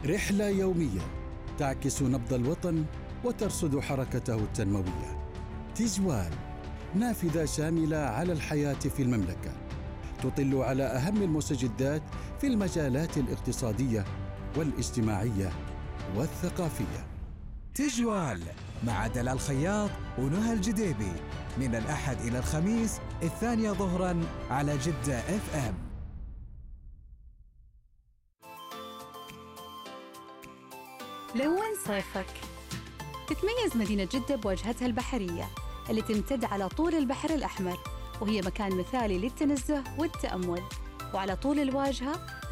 رحلة يومية تعكس نبض الوطن وترصد حركته التنموية. تجوال، نافذة شاملة على الحياة في المملكة، تطل على أهم المستجدات في المجالات الاقتصادية والاجتماعية والثقافية. تجوال مع دلال خياط ونهى الجديبي من الأحد إلى الخميس 2 ظهراً على جدة FM. لون صيفك. تتميز مدينة جدة بواجهتها البحرية اللي تمتد على طول البحر الأحمر، وهي مكان مثالي للتنزه والتأمل. وعلى طول الواجهة